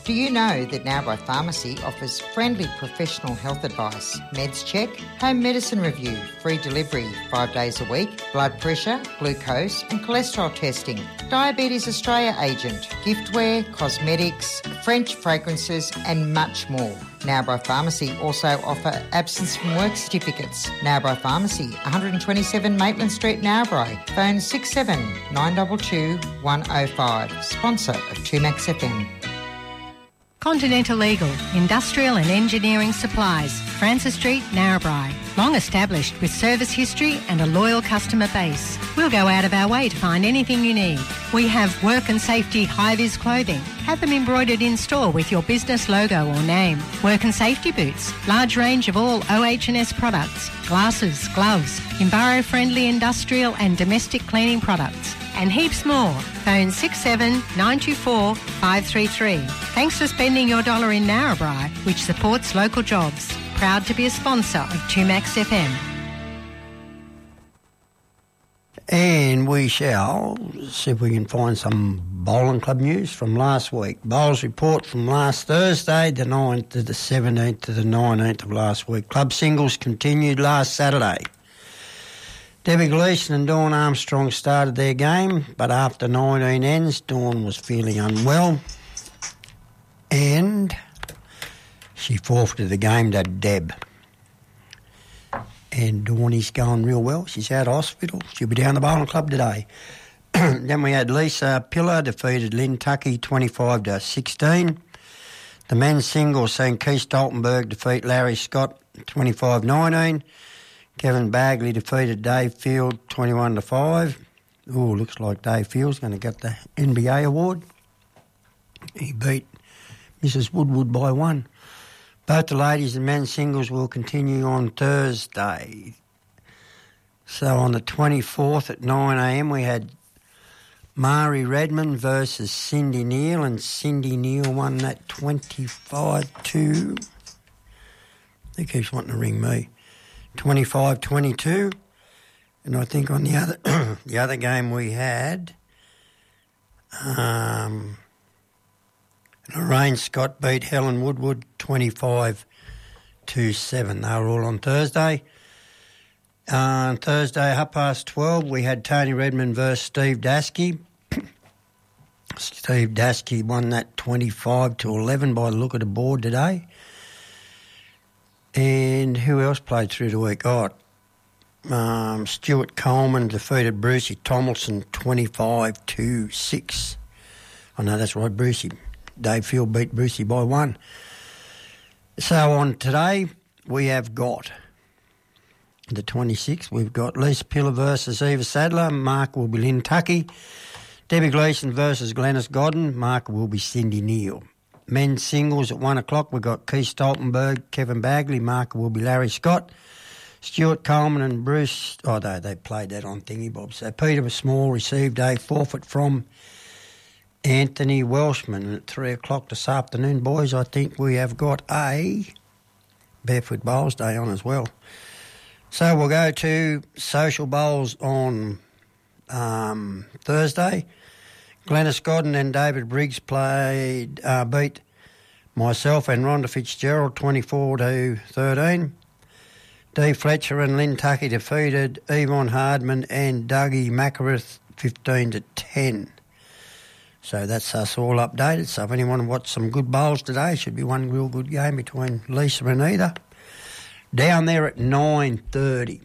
Do you know that Narrabri Pharmacy offers friendly professional health advice, meds check, home medicine review, free delivery 5 days a week, blood pressure, glucose and cholesterol testing, Diabetes Australia agent, giftware, cosmetics, French fragrances and much more. Narrabri Pharmacy also offer absence from work certificates. Narrabri Pharmacy, 127 Maitland Street, Narrabri. Phone 67 922 105. Sponsor of 2Max FM. Continental Eagle, industrial and engineering supplies, Francis Street, Narrabri. Long established with service history and a loyal customer base. We'll go out of our way to find anything you need. We have work and safety high-vis clothing. Have them embroidered in store with your business logo or name. Work and safety boots. Large range of all OH&S products. Glasses, gloves, enviro-friendly industrial and domestic cleaning products. And heaps more. Phone 67 924 533. Thanks for spending your dollar in Narrabri, which supports local jobs. Proud to be a sponsor of 2Max FM. And we shall see if we can find some bowling club news from last week. Bowls report from last Thursday, the 9th to the 17th to the 19th of last week. Club singles continued last Saturday. Debbie Gleeson and Dawn Armstrong started their game, but after 19 ends, Dawn was feeling unwell and she forfeited the game to Deb. And Dawnie's going real well. She's out of hospital. She'll be down the bowling club today. Then we had Lisa Pillar defeated Lynn Tuckey 25-16. The men's singles seen Keith Stoltenberg defeat Larry Scott 25-19. Kevin Bagley defeated Dave Field 21-5. Oh, looks like Dave Field's going to get the NBA award. He beat Mrs. Woodward by 1. Both the ladies and men's singles will continue on Thursday. So on the 24th at 9 a.m. we had Mari Redmond versus Cindy Neal, and Cindy Neal won that 25-2. He keeps wanting to ring me. 25-22, and I think on the other the other game we had, Lorraine Scott beat Helen Woodward 25-7. They were all on Thursday. On Thursday, 12:30, we had Tony Redmond versus Steve Daskey. Steve Daskey won that 25-11 by the look of the board today. And who else played through the week? Stuart Coleman defeated Brucey Tomlinson 25-6. Oh, no, that's right, Brucey. Dave Field beat Brucey by 1. So on today, we have got the 26th. We've got Lisa Pillar versus Eva Sadler. Mark will be Lynn Tuckey. Debbie Gleeson versus Glenys Godden. Mark will be Cindy Neal. Men's singles at 1 o'clock, we've got Keith Stoltenberg, Kevin Bagley, marker will be Larry Scott, Stuart Coleman and Bruce, they played that on Thingy Bob. So Peter Small received a forfeit from Anthony Welshman at 3 o'clock this afternoon. Boys, I think we have got a Barefoot Bowls Day on as well. So we'll go to Social Bowls on Thursday. Glenys Godden and David Briggs beat myself and Rhonda Fitzgerald 24-13. Dee Fletcher and Lynn Tuckey defeated Yvonne Hardman and Dougie Macarith 15-10. So that's us all updated. So if anyone wants some good bowls today, should be one real good game between Lisa and either. Down there at 9:30.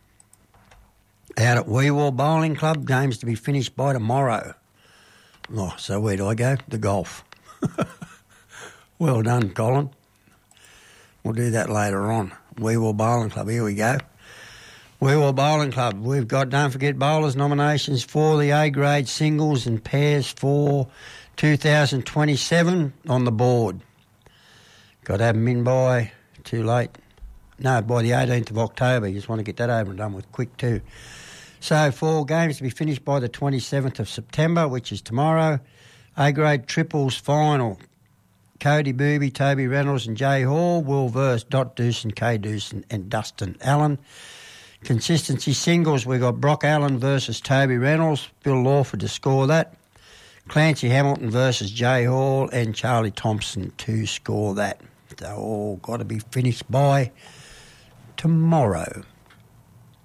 Out at Weewall Bowling Club, games to be finished by tomorrow. Oh, so where do I go? The golf. Well done, Colin. We'll do that later on. Weewall Bowling Club, here we go. Weewall Bowling Club, we've got, don't forget, bowlers nominations for the A-grade singles and pairs for 2027 on the board. Got to have them in by, too late. No, by the 18th of October. You just want to get that over and done with quick too. So 4 games to be finished by the 27th of September, which is tomorrow. A-grade triples final. Cody Booby, Toby Reynolds and Jay Hall will verse Dot Doosan, Kay Doosan and Dustin Allen. Consistency singles, we've got Brock Allen versus Toby Reynolds. Bill Lawford to score that. Clancy Hamilton versus Jay Hall and Charlie Thompson to score that. They're all got to be finished by tomorrow.